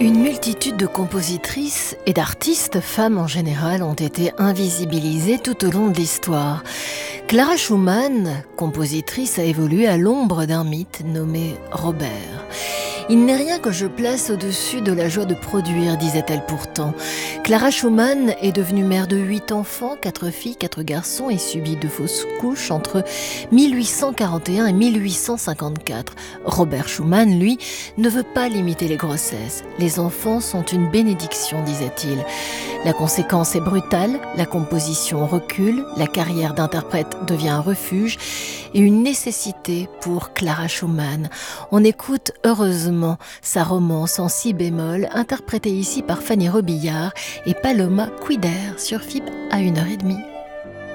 Une multitude de compositrices et d'artistes, femmes en général, ont été invisibilisées tout au long de l'histoire. Clara Schumann, compositrice, a évolué à l'ombre d'un mythe nommé Robert. Il n'est rien que je place au-dessus de la joie de produire, disait-elle pourtant. Clara Schumann est devenue mère de 8 enfants, 4 filles, 4 garçons et subit 2 fausses couches entre 1841 et 1854. Robert Schumann, lui, ne veut pas limiter les grossesses. Les enfants sont une bénédiction, disait-il. La conséquence est brutale, la composition recule, la carrière d'interprète devient un refuge et une nécessité pour Clara Schumann. On écoute heureusement sa romance en si bémol, interprétée ici par Fanny Robillard et Paloma Quider sur FIP à 1h30.